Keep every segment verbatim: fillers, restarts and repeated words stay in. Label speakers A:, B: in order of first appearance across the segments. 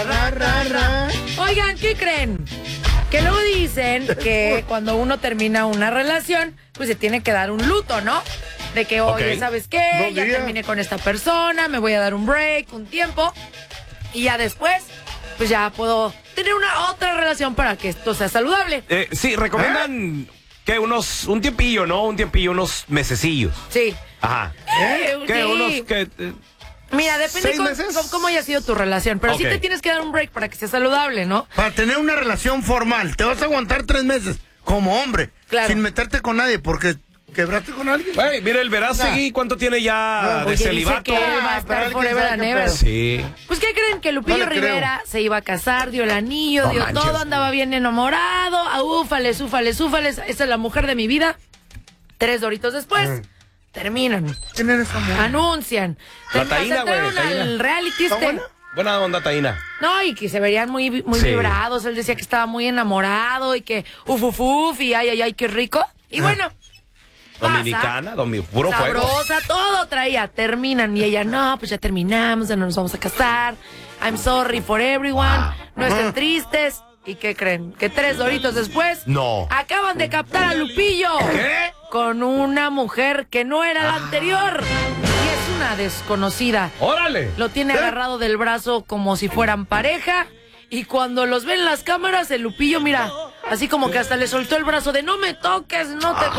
A: Ra, ra, ra.
B: Oigan, ¿qué creen? Que luego dicen que cuando uno termina una relación, pues se tiene que dar un luto, ¿no? De que, oye,
C: Okay.
B: ¿sabes qué?
A: Dos
B: Ya
A: días.
B: terminé con esta persona, me voy a dar un break, un tiempo. Y ya después, pues ya puedo tener una otra relación para que esto sea saludable.
C: Eh, sí, recomiendan que unos, un tiempillo, ¿no? Un tiempillo, unos mesecillos.
B: Sí.
C: Ajá.
B: Eh,
C: ¿Qué?
B: sí.
C: Unos, que eh,
B: Mira, depende
A: ¿Seis
B: con-
A: meses?
B: con cómo haya sido tu relación. Pero sí
C: Ok.
B: te tienes que dar un break para que sea saludable, ¿no?
A: Para tener una relación formal, te vas a aguantar tres meses como hombre,
B: Claro.
A: sin meterte con nadie, porque quebraste con alguien.
C: Güey, mira, el Verástegui, ¿cuánto tiene ya
A: Ah,
C: de
B: Oye, dice
C: celibato?
B: que él va a
A: Ah,
B: estar
A: pero alguien
B: forever
A: sabe
B: and
A: qué
B: ever.
A: pedo.
C: Sí.
B: Pues, ¿qué creen? Que Lupillo
A: No le
B: Rivera se iba a casar, dio el anillo,
C: No
B: dio
C: manches.
B: todo, andaba bien enamorado. Ah, úfales, úfales, úfales. Esa es la mujer de mi vida. Tres doritos después,
A: Ajá.
B: terminan.
A: ¿Quién eres, amor?
B: Anuncian.
C: La
B: Te-
C: Taína, güey,
B: entraron
C: Taína.
B: al reality
A: ¿Está
B: este.
A: buena?
C: Buena onda, Taína.
B: No, y que se verían muy, muy
C: Sí.
B: vibrados. Él decía que estaba muy enamorado y que uf, uf, uf, y ay, ay, ay, qué rico. Y bueno. pasa.
C: Dominicana, domi- puro fuego.
B: Sabrosa, todo traía. Terminan y ella, no, pues ya terminamos, ya no nos vamos a casar. I'm sorry for everyone. No estén tristes. ¿Y qué creen? Que tres doritos después.
C: No.
B: Acaban de captar a Lupillo.
C: ¿Qué?
B: Con una mujer que no era la anterior. Y es una desconocida.
C: ¡Órale!
B: Lo tiene agarrado del brazo como si fueran pareja. Y cuando los ven las cámaras, el Lupillo, mira, así como que hasta le soltó el brazo de no me toques, no te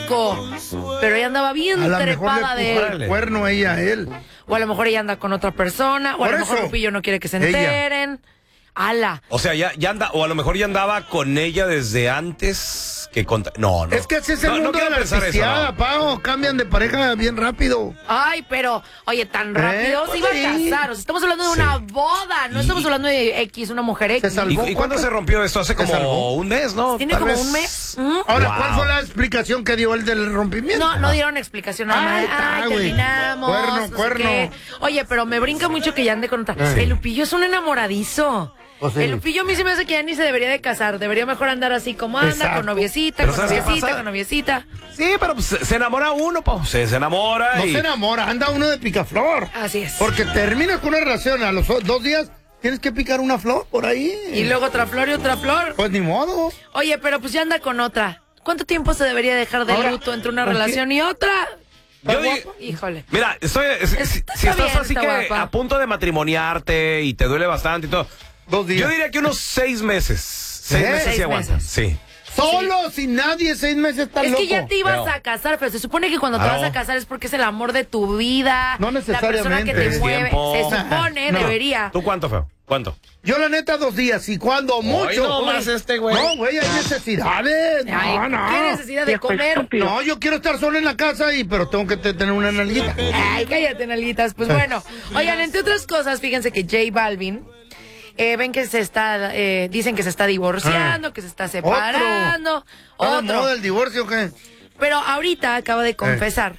B: conozco. Pero ella andaba bien
A: A lo mejor
B: trepada
A: le
B: de
A: puso
B: él.
A: el cuerno a ella, a él.
B: O a lo mejor ella anda con otra persona. O a
A: Por
B: lo mejor
A: eso.
B: Lupillo no quiere que se
A: Ella.
B: enteren. Ala.
C: O sea, ya, ya anda, o a lo mejor ya andaba con ella desde antes que con... No, no.
A: Es que así es el
C: No, no
A: mundo
C: quiero
A: de la
C: pensar eso,
A: artisteada,
C: no.
A: Pao. Cambian de pareja bien rápido.
B: Ay, pero, oye, tan rápido
A: pues
B: se iba
A: sí.
B: a casar. O sea, estamos hablando de
C: Sí.
B: una boda. No
C: Y-
B: estamos hablando de X, una mujer X.
A: Se salvó.
C: ¿Y, y cuándo
A: ¿Cuánto?
C: se rompió esto? Hace
A: ¿Se salvó?
C: como un mes, ¿no?
B: Tiene
C: Tal
B: como
C: vez.
B: un mes. ¿Mm?
A: Ahora,
C: Wow.
A: ¿cuál fue la explicación que dio él del rompimiento?
B: No, no dieron explicación nada más.
A: Ahí está,
B: Ay,
A: güey.
B: terminamos.
A: Cuerno,
B: no sé
A: cuerno.
B: qué. Oye, pero me brinca mucho que ya ande con otra.
A: Sí.
B: El Lupillo es un enamoradizo.
A: Pues sí.
B: El Lupillo a mí se me hace que ya ni se debería de casar. Debería mejor andar así como anda,
A: Exacto.
B: con noviecita,
C: Pero
B: con
C: ¿sabes qué
B: noviecita,
C: pasa?
B: con noviecita.
C: Sí, pero pues, se se enamora uno, pa. Se, se enamora
A: No
C: y...
A: se enamora, anda uno de picaflor.
B: Así es.
A: Porque terminas con una relación, a los o- dos días tienes que picar una flor por ahí.
B: Y luego otra flor y otra flor.
A: Pues ni modo.
B: Oye, pero pues ya anda con otra. ¿Cuánto tiempo se debería dejar de
A: Ahora,
B: luto entre una
A: ¿por qué?
B: relación y otra?
C: Yo
A: ¿Está
C: di-
A: guapo?
B: Híjole.
C: Mira, estoy, si,
B: Está
C: si
B: bien,
C: estás así
B: está
C: que
B: guapa.
C: a punto de matrimoniarte y te duele bastante y todo,
A: Dos días.
C: yo diría que unos seis meses. Seis
A: ¿Eh?
C: meses
B: Seis
C: sí aguantan.
B: meses.
C: Sí.
A: Solo, sin nadie, seis meses está
B: Es
A: loco.
B: que ya te ibas
C: Pero-
B: a casar, pero se supone que cuando te
C: Claro.
B: vas a casar es porque es el amor de tu vida.
A: No
B: La persona que
A: necesariamente.
B: te
C: Es
B: mueve.
C: tiempo.
B: Se supone,
A: No.
B: debería.
C: ¿Tú cuánto, feo? ¿Cuánto?
A: Yo la neta dos días y cuando mucho.
C: no más este güey.
A: No, güey, hay necesidades.
B: Ay,
A: no, no.
B: ¿qué necesidad de comer?
A: No, yo quiero estar solo en la casa y pero tengo que te- tener una nalguita.
B: Ay, cállate, nalguitas. Pues bueno, oigan, entre otras cosas, fíjense que J Balvin, eh, ven que se está, eh, dicen que se está divorciando, que se está separando.
A: ¿Está de
B: Otro.
A: moda el divorcio o qué?
B: Pero ahorita acaba de confesar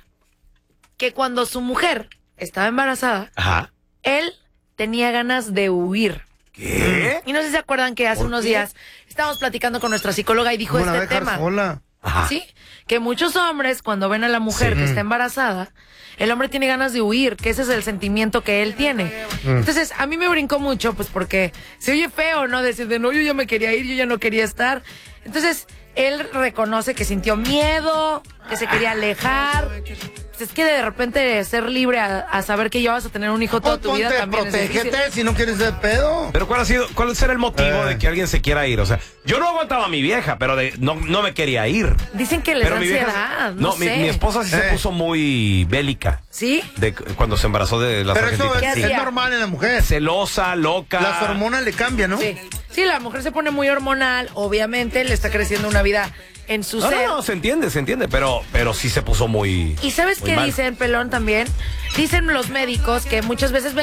B: que cuando su mujer estaba embarazada,
C: Ajá.
B: él tenía ganas de huir.
C: ¿Qué?
B: Y no sé si se acuerdan que hace
C: ¿Por
B: unos
C: qué?
B: días estábamos platicando con nuestra psicóloga y dijo
A: ¿Cómo la
B: este
A: va a dejar
B: tema.
A: sola?
C: Ajá.
B: Sí, que muchos hombres cuando ven a la mujer
C: Sí.
B: que está embarazada, el hombre tiene ganas de huir, que ese es el sentimiento que él tiene. Entonces, a mí me brincó mucho, pues porque se oye feo, ¿no? Decir de no, yo ya me quería ir, yo ya no quería estar. Entonces, él reconoce que sintió miedo, que se quería alejar. Pues es que de repente ser libre a, a saber que ya vas a tener un hijo toda
A: Pues
B: tu vida
A: ponte,
B: también es difícil.
A: protégete si no quieres ser pedo.
C: Pero ¿cuál ha sido, cuál será el motivo
A: Eh.
C: de que alguien se quiera ir? O sea, yo no aguantaba a mi vieja, pero de, no, no me quería ir.
B: Dicen que les
C: Pero
B: da
C: mi vieja,
B: ansiedad, no,
C: no, mi,
B: sé.
C: mi esposa sí se
A: Eh.
C: puso muy bélica
B: ¿Sí?
C: de cu- cuando se embarazó de la
A: Pero eso
C: sargentita.
A: es,
B: ¿Qué
A: es
B: hacía?
A: normal en la mujer.
C: Celosa, loca.
A: Las hormonas le cambian, ¿no?
B: Sí. Sí, la mujer se pone muy hormonal, obviamente le está creciendo una vida en su
C: No,
B: ser.
C: no, no, se entiende, se entiende, pero, pero sí se puso muy.
B: ¿Y sabes
C: muy
B: qué
C: mal.
B: dicen, pelón, también? Dicen los médicos que muchas veces ven